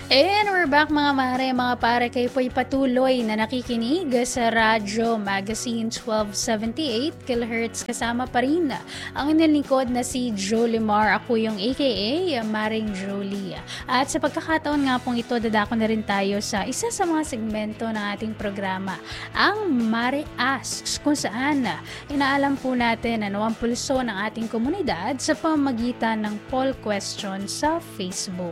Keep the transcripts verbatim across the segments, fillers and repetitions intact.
And we're back mga mare, mga pare, kayo po'y patuloy na nakikinig sa Radyo Magazine twelve seventy-eight kilohertz. Kasama pa rin ang inilingkod na si Jolimar. Ako yung A K A Maring Jolie. At sa pagkakataon nga pong ito, dadako na rin tayo sa isa sa mga segmento ng ating programa, ang Mare Asks, kung saan inaalam po natin ano ang pulso ng ating komunidad sa pamamagitan ng poll question sa Facebook.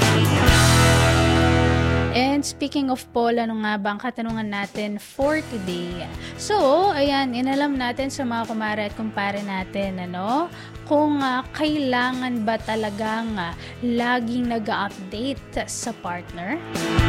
And speaking of poll, ano nga ba ang katanungan natin for today? So, ayan, inalam natin sa mga kumare at kumpare natin, ano, kung uh, kailangan ba talagang uh, laging nag-update sa partner?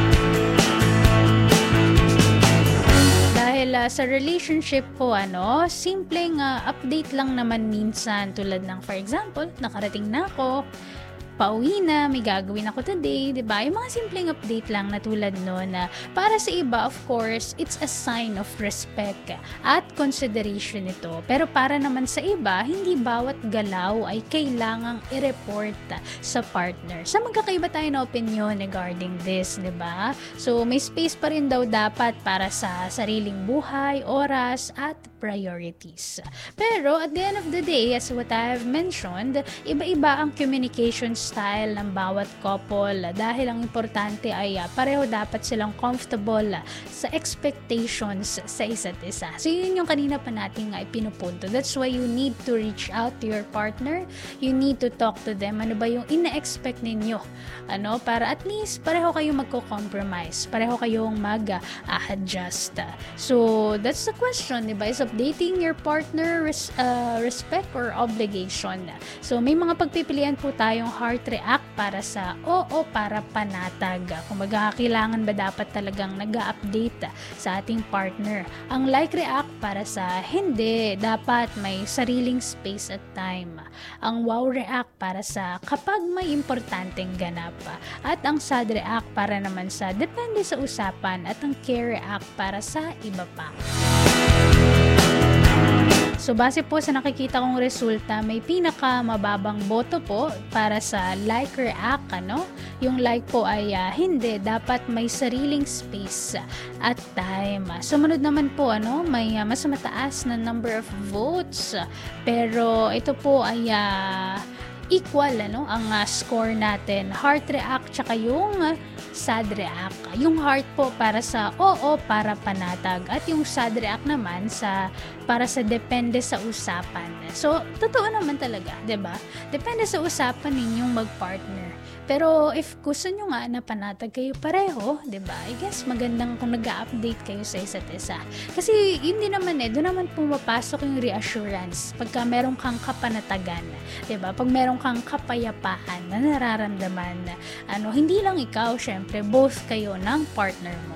Dahil uh, sa relationship po, ano, simpleng uh, update lang naman minsan, tulad ng, for example, nakarating na ako, pauwi na, may gagawin ako today, diba? Yung mga simpleng update lang na tulad nun na para sa iba, of course, it's a sign of respect at consideration ito. Pero para naman sa iba, hindi bawat galaw ay kailangang i-report sa partner. Sa magkakaiba tayo na opinion regarding this, diba? So, may space pa rin daw dapat para sa sariling buhay, oras, at priorities. Pero at the end of the day, as what I have mentioned, iba-iba ang communication style ng bawat couple dahil ang importante ay uh, pareho dapat silang comfortable uh, sa expectations sa isa't isa. So yun yung kanina pa natin nga ipinupunto. That's why you need to reach out to your partner. You need to talk to them. Ano ba yung ina-expect ninyo? Ano, para at least pareho kayong magko-compromise. Pareho kayong mag-adjust. Uh, so that's the question, diba? Is updating your partner res- uh, respect or obligation? So may mga pagpipilian po tayong heart react para sa oo, para panatag. Kung baga, kailangan ba dapat talagang nag-update sa ating partner? Ang like react para sa hindi, dapat may sariling space at time. Ang wow react para sa kapag may importanteng ganap. At ang sad react para naman sa depende sa usapan. At ang care react para sa iba pa. So, base po sa nakikita kong resulta, may pinaka mababang boto po para sa like react, ano? Yung like po ay uh, hindi, dapat may sariling space at time. Sumunod naman po, ano, may uh, mas mataas na number of votes, pero ito po ay uh, equal, ano, ang uh, score natin. Heart react tsaka yung uh, sad react. Yung heart po para sa oo, para panatag, at yung sad react naman sa para sa depende sa usapan. So, totoo naman talaga, 'di ba? Depende sa usapan ninyong mag-partner. Pero if gusto nyo nga na panatag kayo pareho, 'di ba? I guess magandang kung nag-update kayo sa isa't isa. Kasi yun din naman eh, doon naman pumapasok yung reassurance pagka meron kang kapanatagan, 'di ba? Pag meron kang kapayapaan na nararamdaman, ano, hindi lang ikaw, syempre, both kayo ng partner mo.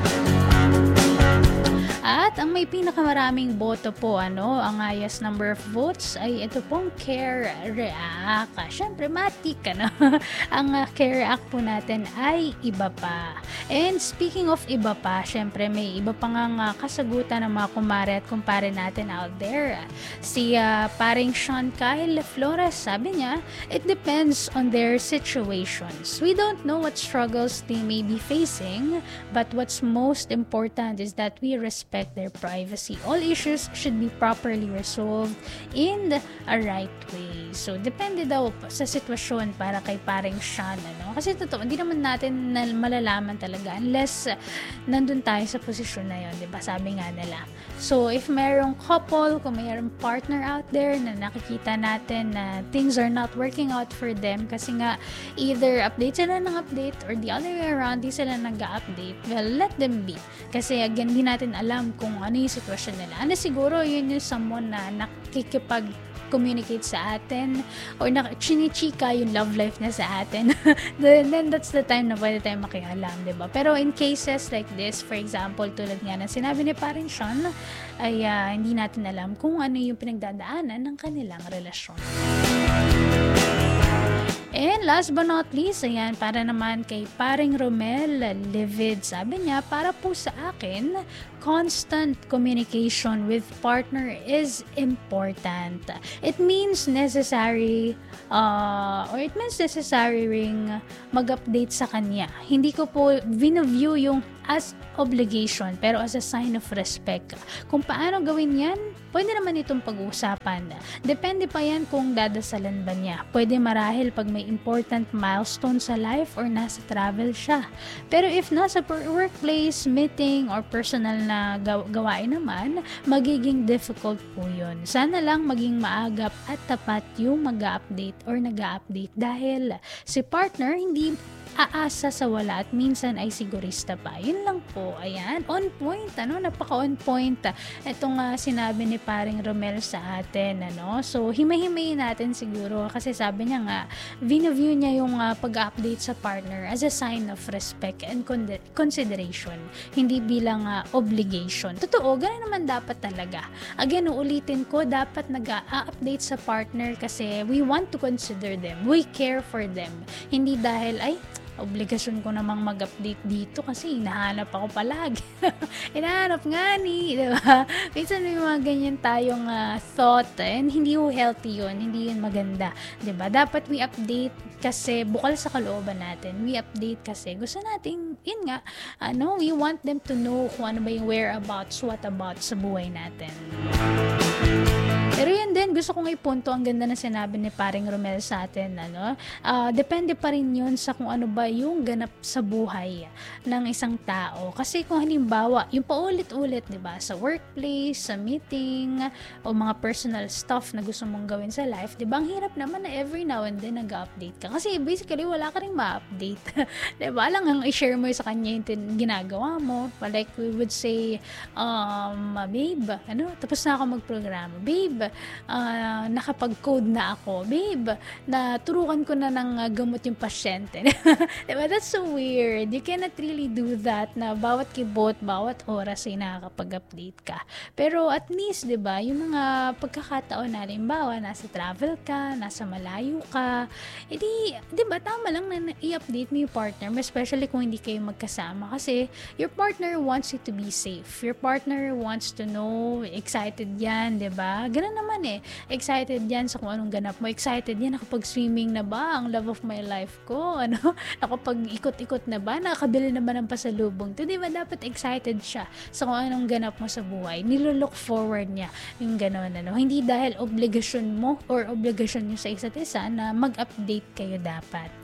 At ang may pinakamaraming boto po, ano, ang highest number of votes ay ito pong care react. Syempre, matik, ano? Ang uh, care react po natin ay iba pa. And speaking of iba pa, syempre may iba pang uh, kasagutan ng mga kumare at kumpare natin out there. Si uh, paring Sean Kyle Flores, sabi niya, it depends on their situations. We don't know what struggles they may be facing, but what's most important is that we respect their privacy. All issues should be properly resolved in a right way. So, depende daw sa sitwasyon para kay paring Sean, ano? Kasi totoo, hindi naman natin na malalaman talaga unless uh, nandun tayo sa posisyon na yun, diba? Sabi nga nila. So, if merong couple, kung mayroong partner out there na nakikita natin na things are not working out for them kasi nga either update sila ng update or the other way around, di sila nag-update, well, let them be. Kasi again, hindi natin alam kung ano yung sitwasyon nila. Ano siguro yun yung someone na nakikipag communicate sa atin or na chinichika yung love life na sa atin, then, then that's the time na pwede tayo makialam, diba? Pero in cases like this, for example, tulad nga na sinabi ni paring Sean, ay uh, hindi natin alam kung ano yung pinagdadaanan ng kanilang relasyon. And last but not least, ayan, para naman kay paring Romel Livid, sabi niya, para po sa akin, constant communication with partner is important. It means necessary, uh, or it means necessary ring mag-update sa kanya. Hindi ko po view yung as obligation, pero as a sign of respect. Kung paano gawin yan, pwede naman itong pag-uusapan. Depende pa yan kung dadasalan ba niya. Pwede marahil pag may important milestone sa life or nasa travel siya. Pero if nasa workplace, meeting, or personal na gawain naman, magiging difficult po yun. Sana lang maging maagap at tapat yung mag-update or nag-update dahil si partner hindi aasa sa wala at minsan ay sigurista pa. Yun lang po. Ayan. On point. Ano? Napaka on point. Ito nga sinabi ni paring Romel sa atin. Ano? So, himay-himayin natin siguro kasi sabi niya nga, view niya yung uh, pag-update sa partner as a sign of respect and con- consideration. Hindi bilang uh, obligation. Totoo, ganun naman dapat talaga. Again, uulitin ko, dapat nag-update sa partner kasi we want to consider them. We care for them. Hindi dahil, ay, obligasyon ko namang mag-update dito kasi hinahanap ako palagi. Hinahanap nga ni, di ba? Minsan may mga ganyan tayong uh, thought and hindi ho healthy yun, hindi yun maganda. Di ba? Dapat we update kasi bukal sa kalooban natin. We update kasi gusto natin, yun nga, ano, we want them to know kung ano ba yung whereabouts, what about sa buhay natin. Pero yan din, gusto kong ipunto, ang ganda na sinabi ni paring Romel sa atin, ano, uh, depende pa rin yun sa kung ano ba yung ganap sa buhay ng isang tao. Kasi kung halimbawa, yung paulit-ulit, di ba, sa workplace, sa meeting, o mga personal stuff na gusto mong gawin sa life, di ba, ang hirap naman na every now and then nag-update ka. Kasi basically, wala ka rin ma-update. Di ba, lang ang i-share mo sa kanya yung tin- ginagawa mo. Like, we would say, um, babe, ano, tapos na ako magprograma. Babe, Uh, nakapag-code na ako. Babe, naturukan ko na ng uh, gamot yung pasyente. Diba? That's so weird. You cannot really do that na bawat kibot, bawat oras ay nakakapag-update ka. Pero at least, diba, yung mga pagkakataon na limbawa, nasa travel ka, nasa malayo ka, edi, diba, tama lang na i-update mo yung partner, especially kung hindi kayo magkasama. Kasi your partner wants you to be safe. Your partner wants to know, excited yan, diba? Ganun naman eh. Excited yan sa kung anong ganap mo. Excited yan, nakapag-swimming na ba? Ang love of my life ko. Ano? Nakapag-ikot-ikot na ba? Nakakabili na ba ng pasalubong? To, di ba? Dapat excited siya sa kung anong ganap mo sa buhay. Nilolook forward niya yung gano'n. Ano? Hindi dahil obligasyon mo or obligasyon nyo sa isa't isa na mag-update kayo dapat.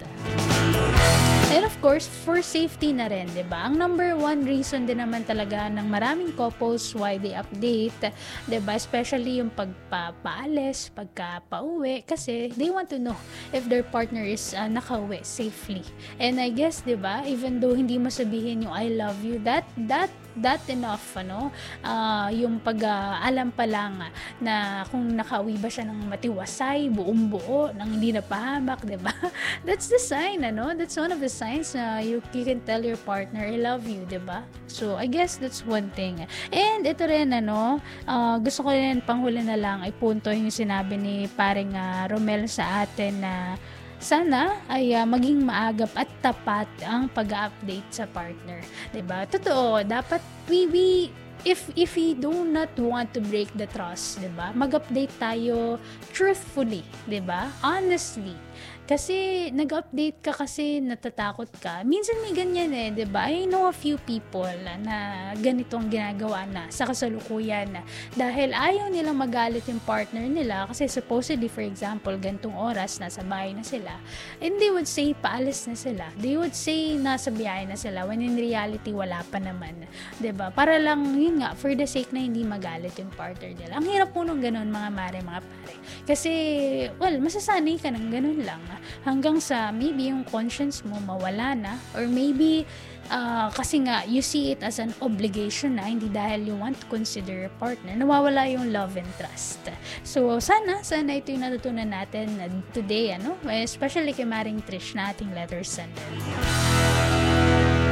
And of course, for safety na rin, di ba? Ang number one reason din naman talaga ng maraming couples why they update, di ba? Especially yung pagpapaalis, pagkapauwi, kasi they want to know if their partner is uh, nakauwi safely. And I guess, di ba, even though hindi mo sabihin yung I love you, that, that, that enough, ano? Uh, yung pag-alam uh, pa lang uh, na kung nakauwi ba siya ng matiwasay, buong buo, nang hindi napahamak, di ba? That's the sign, ano? That's one of the signs na you, you can tell your partner, I love you, diba? So, I guess that's one thing. And ito rin, ano, uh, gusto ko rin panghuli na lang ay punto yung sinabi ni paring uh, Romel sa atin na sana ay uh, maging maagap at tapat ang pag-update sa partner. Diba? Totoo, dapat we, we if if we do not want to break the trust, 'di ba? Mag-update tayo truthfully, 'di ba? Honestly. Kasi nag-update ka kasi natatakot ka. Minsan may ganyan eh, 'di ba? I know a few people na ganito ang ginagawa na sa kasalukuyan na dahil ayaw nilang magalit yung partner nila kasi supposedly, for example, gantong oras nasa bahay na sila. And they would say paalis na sila. They would say nasa biyahe na sila when in reality wala pa naman, 'di ba? Para lang yun nga, for the sake na hindi magalit yung partner nila. Ang hirap po nung ganun, mga mare, mga pare. Kasi, well, masasanay ka ng ganun lang. Hanggang sa maybe yung conscience mo mawala na, or maybe uh, kasi nga you see it as an obligation na, hindi dahil you want to consider your partner, nawawala yung love and trust. So sana sana ito yung natutunan natin today, ano, especially kay Maring Trish na ating letter sender.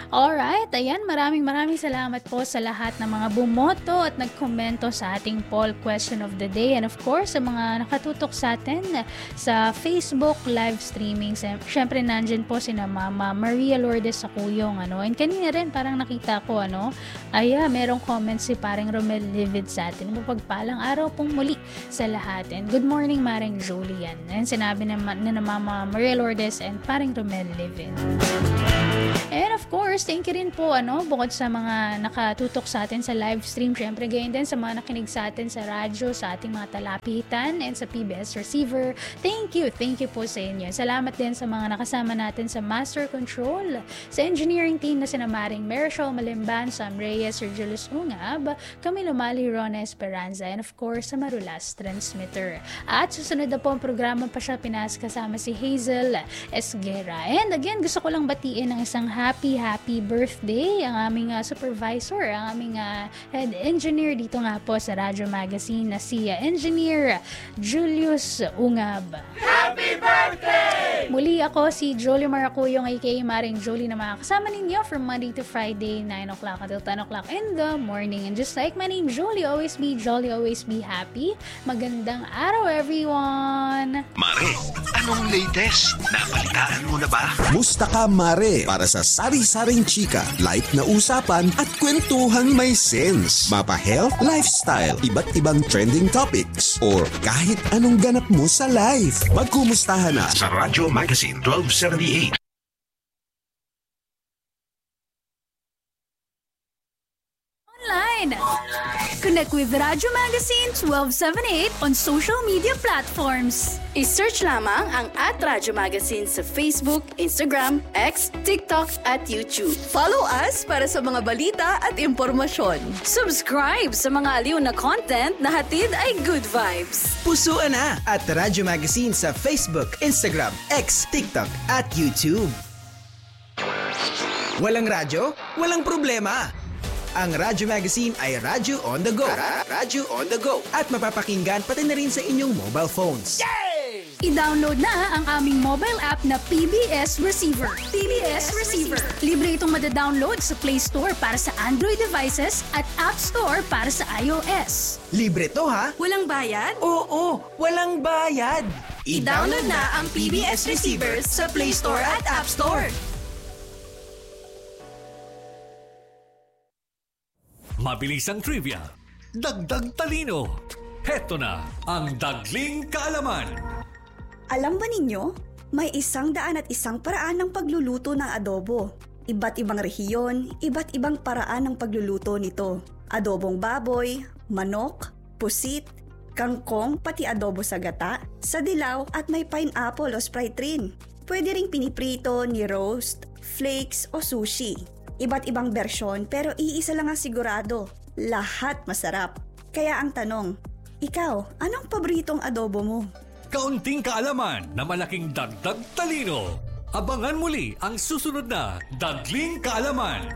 Alright, ayan, maraming maraming salamat po sa lahat ng mga bumoto at nagkomento sa ating poll question of the day. And of course, sa mga nakatutok sa atin sa Facebook live streaming. Siyempre, nandyan po sina Mama Maria Lourdes sa Kuyong. Ano? And kanina rin, parang nakita ko, ano, ay, ah, merong comments si parang Romel Livid sa atin. Mapagpalang araw pong muli sa lahat. And good morning, Maring Julian. And sinabi na, na, na Mama Maria Lourdes and parang Romel Livid. And of course, thank you rin po, ano, bukod sa mga nakatutok sa atin sa live stream, syempre gayon din sa mga nakinig sa atin sa radyo, sa ating mga talapitan, and sa P B S receiver. Thank you, thank you po sa inyo. Salamat din sa mga nakasama natin sa Master Control, sa engineering team na sina Maring Marichol Malimban, Sam Reyes, Sir Julius Ungab, Camilo Mali, Rona Esperanza, and of course sa Marulas Transmitter. At susunod na po ang programa pa siya Pinas kasama si Hazel Esguera. And again, gusto ko lang batiin ng isang happy, happy birthday ang aming uh, supervisor, ang aming uh, head engineer dito nga po sa Radyo Magazine na si uh, Engineer Julius Ungab. Happy birthday! Muli ako si Jolie Maracuyong aka Maring Jolie na makakasama ninyo from Monday to Friday, nine o'clock until ten o'clock in the morning. And just like my name, Jolie, always be jolly, always be happy. Magandang araw, everyone! Mare, anong latest? Nabalitaan mo na ba? Musta ka, Mare? Para sa sari-saring chika, light na usapan at kwentuhang may sense. Mapa health, lifestyle, iba't ibang trending topics, or kahit anong ganap mo sa life. Magkumustahan na Sa Radyo Magazine twelve seventy-eight. Online. Connect with Radyo Magazine twelve seventy-eight on social media platforms. I-search lamang ang at Radyo Magazine sa Facebook, Instagram, X, TikTok at YouTube. Follow us para sa mga balita at impormasyon. Subscribe sa mga aliw na content na hatid ay good vibes. Pusuan na at Radyo Magazine sa Facebook, Instagram, X, TikTok at YouTube. Walang radyo? Walang problema. Ang Radyo Magazine ay Radyo on the go. Radyo on the go. At mapapakinggan pati na rin sa inyong mobile phones. I-download na ang aming mobile app na P B S Receiver. P B S Receiver. Libre itong madadownload sa Play Store para sa Android devices at App Store para sa iOS. Libre to, ha? Walang bayad? Oo, walang bayad. I-download na ang P B S Receiver sa Play Store at App Store. Mabilis ang trivia, dagdag talino. Heto na ang Dagling Kaalaman. Alam ba ninyo, may isang daan at isang paraan ng pagluluto ng adobo. Iba't ibang rehiyon, iba't ibang paraan ng pagluluto nito. Adobong baboy, manok, pusit, kangkong, pati adobo sa gata, sa dilaw at may pineapple o Sprite rin. Pwede ring piniprito, ni-roast, flakes o sushi. Iba't ibang bersyon pero iisa lang ang sigurado. Lahat masarap. Kaya ang tanong, ikaw, anong paboritong adobo mo? Kaunting kaalaman na malaking dagdag talino. Abangan muli ang susunod na Dagling Kaalaman.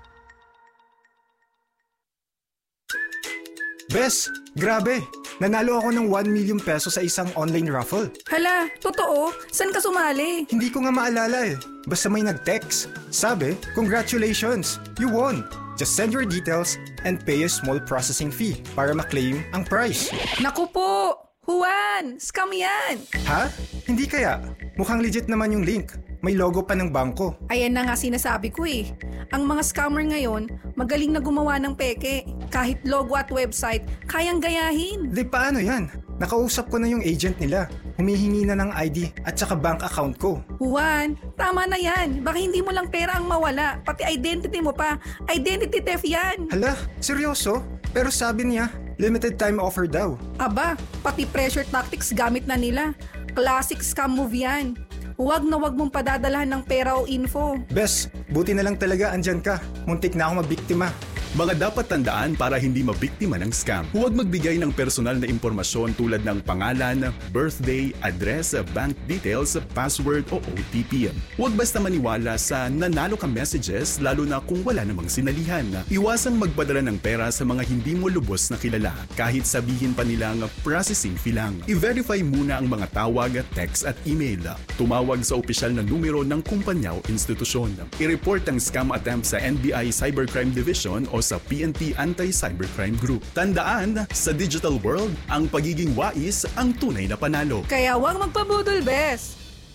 Bes, grabe! Nanalo ako ng one million pesos sa isang online raffle. Hala, totoo? Saan ka sumali? Hindi ko nga maalala eh. Basta may nag-text. Sabi, congratulations! You won! Just send your details and pay a small processing fee para maklaim ang prize. Naku po! Juan! Scam yan! Ha? Hindi kaya? Mukhang legit naman yung link. May logo pa ng bangko. Ayan na nga sinasabi ko eh. Ang mga scammer ngayon, magaling na gumawa ng peke. Kahit logo at website, kayang gayahin. Di paano yan? Nakausap ko na yung agent nila. Humihingi na ng I D at saka bank account ko. Juan, tama na yan. Baka hindi mo lang pera ang mawala. Pati identity mo pa. Identity theft yan. Hala, seryoso? Pero sabi niya, limited time offer daw. Aba, pati pressure tactics gamit na nila. Classic scam move yan. Huwag na huwag mong padadalahan ng pera o info. Bes, buti na lang talaga andyan ka. Muntik na ako mabiktima. Mga dapat tandaan para hindi mabiktima ng scam. Huwag magbigay ng personal na impormasyon tulad ng pangalan, birthday, address, bank details, password o O T P. Huwag basta maniwala sa nanalo ka messages lalo na kung wala namang sinalihan. Iwasang magpadala ng pera sa mga hindi mo lubos na kilala kahit sabihin pa nilang processing fee lang. I-verify muna ang mga tawag, text at email. Tumawag sa opisyal na numero ng kumpanya o institusyon. I-report ang scam attempt sa N B I Cybercrime Division o sa P N P Anti-Cybercrime Group. Tandaan, sa digital world, ang pagiging wais ang tunay na panalo. Kaya huwag magpabudol, bes!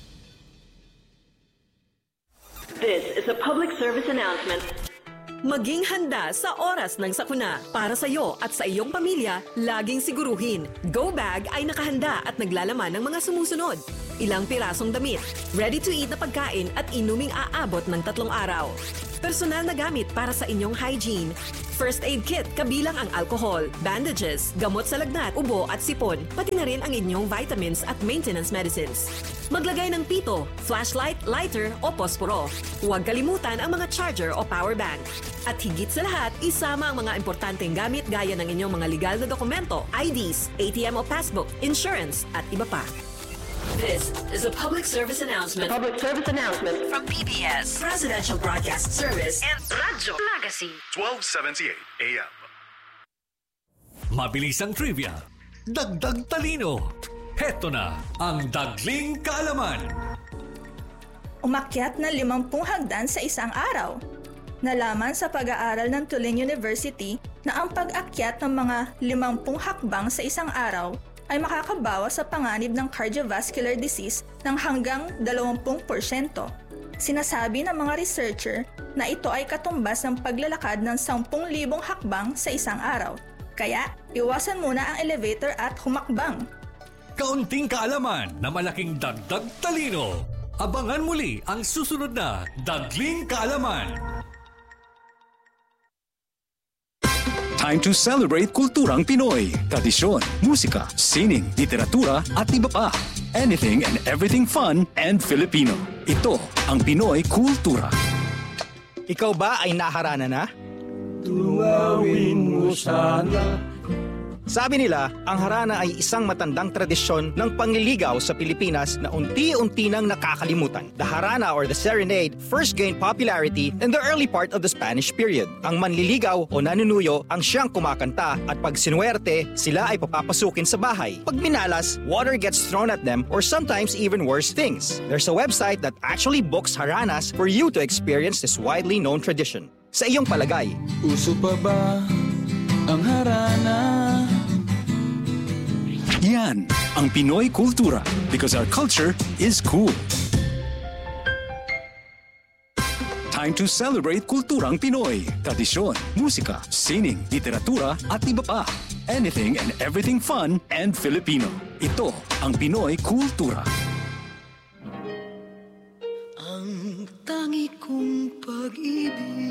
This is a public service announcement. Maging handa sa oras ng sakuna. Para sa iyo at sa iyong pamilya, laging siguruhin. Go Bag ay nakahanda at naglalaman ng mga sumusunod. Ilang pirasong damit, ready-to-eat na pagkain at inuming aabot ng tatlong araw. Personal na gamit para sa inyong hygiene. First aid kit kabilang ang alcohol, bandages, gamot sa lagnat, ubo at sipon, pati na rin ang inyong vitamins at maintenance medicines. Maglagay ng pito, flashlight, lighter o posporo. Huwag kalimutan ang mga charger o power bank. At higit sa lahat, isama ang mga importanteng gamit gaya ng inyong mga legal na dokumento, I Ds, A T M o passbook, insurance at iba pa. This is a public service announcement. Public service announcement From P B S, Presidential Broadcast Service and Radyo Magazine. twelve seventy-eight A M. Mabilisang trivia, dagdag talino. Heto na ang Dagling Kaalaman. Umakyat na limampung hagdan sa isang araw. Nalaman sa pag-aaral ng Tulane University na ang pag-akyat ng mga limampung hakbang sa isang araw ay makakabawas sa panganib ng cardiovascular disease ng hanggang dalawampu porsyento. Sinasabi ng mga researcher na ito ay katumbas ng paglalakad ng sampung libong hakbang sa isang araw. Kaya, iwasan muna ang elevator at humakbang. Kaunting kaalaman na malaking dagdag talino. Abangan muli ang susunod na Dagling Kaalaman. Time to celebrate kulturang Pinoy. Tradisyon, musika, sining, literatura at iba pa. Anything and everything fun and Filipino. Ito ang Pinoy Kultura. Ikaw ba ay naharana na? Tunawin mo sana. Sabi nila, ang harana ay isang matandang tradisyon ng pangliligaw sa Pilipinas na unti-unti nang nakakalimutan. The harana or the serenade first gained popularity in the early part of the Spanish period. Ang manliligaw o nanunuyo ang siyang kumakanta at pag sinuwerte, sila ay papapasukin sa bahay. Pag minalas, water gets thrown at them or sometimes even worse things. There's a website that actually books haranas for you to experience this widely known tradition. Sa iyong palagay, uso pa ba ang harana? Yan ang Pinoy Kultura because our culture is cool. Time to celebrate kulturang Pinoy. Tradisyon, musika, sining, literatura at iba pa. Anything and everything fun and Filipino. Ito ang Pinoy Kultura. Ang tangi kong pag-ibig.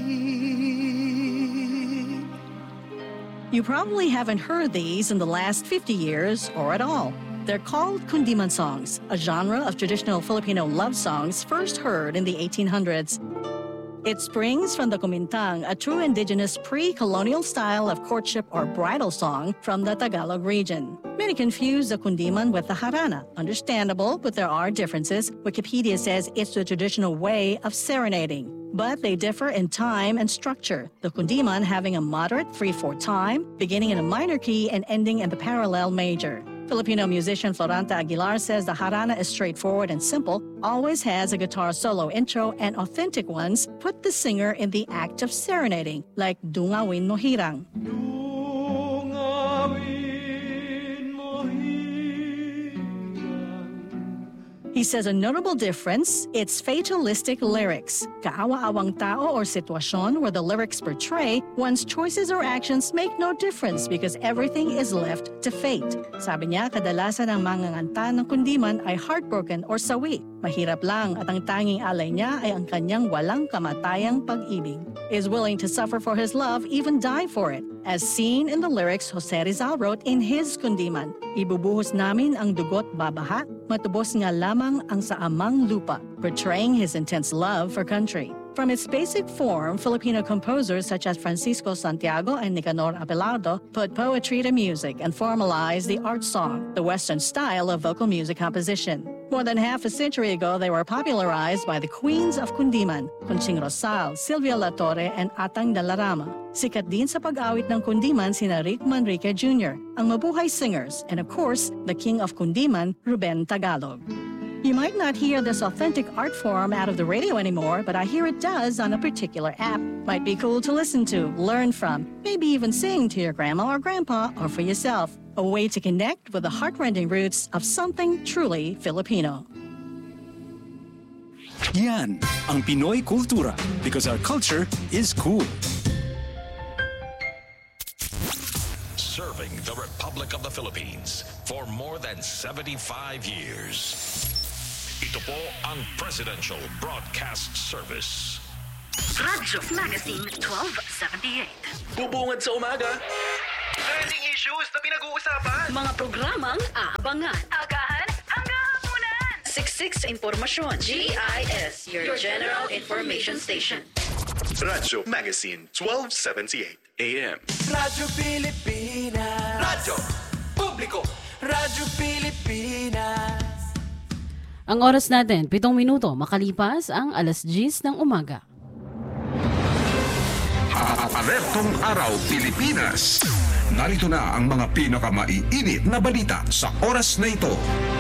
You probably haven't heard these in the last fifty years or at all. They're called kundiman songs, a genre of traditional Filipino love songs first heard in the eighteen hundreds. It springs from the kumintang, a true indigenous pre-colonial style of courtship or bridal song from the Tagalog region. Many confuse the kundiman with the harana. Understandable, but there are differences. Wikipedia says it's the traditional way of serenading. But they differ in time and structure, the kundiman having a moderate three four time, beginning in a minor key and ending in the parallel major. Filipino musician Floranta Aguilar says the harana is straightforward and simple, always has a guitar solo intro, and authentic ones put the singer in the act of serenading, like Dungawin Mo Hirang. He says a notable difference, it's fatalistic lyrics. Kaawa-awang tao or sitwasyon where the lyrics portray one's choices or actions make no difference because everything is left to fate. Sabi niya, kadalasan ang mga nganta ng kundiman ay heartbroken or sawi. Mahirap lang at ang tanging alay niya ay ang kanyang walang kamatayang pag-ibig. Is willing to suffer for his love, even die for it. As seen in the lyrics Jose Rizal wrote in his kundiman, ibubuhos namin ang dugot babaha, matubos nga lamang ang sa amang lupa, portraying his intense love for country. From its basic form, Filipino composers such as Francisco Santiago and Nicanor Abelardo put poetry to music and formalized the art song, the Western style of vocal music composition. More than half a century ago, they were popularized by the queens of Kundiman, Conching Rosal, Silvia La Torre, and Atang Dalarama. Sikat din sa pag-awit ng Kundiman sina Rick Manrique Junior, ang mabuhay singers, and of course, the king of Kundiman, Ruben Tagalog. You might not hear this authentic art form out of the radio anymore, but I hear it does on a particular app. Might be cool to listen to, learn from, maybe even sing to your grandma or grandpa or for yourself. A way to connect with the heart-rending roots of something truly Filipino. Yan ang Pinoy Kultura because our culture is cool. Serving the Republic of the Philippines for more than seventy-five years. Ito po ang Presidential Broadcast Service. Radyo Magazine twelve seventy-eight. Bubungad sa umaga. Trending issues na pinag-uusapan. Mga programang aabangan. Agahan hanggang hapunan. Siksik sa impormasyon. G I S, your, your General Information Station. Radyo Magazine twelve seventy-eight A M. Radyo Pilipinas. Radyo Publiko. Radyo Pilipinas. Ang oras natin, pitong minuto makalipas ang alas diyes ng umaga. Alertong Araw Pilipinas. Narito na ang mga pinakamaiinit na balita sa oras na ito.